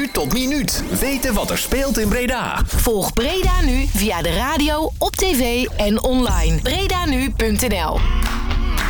minuut tot minuut weten wat er speelt in Breda. Volg Breda Nu via de radio, op tv en online. BredaNu.nl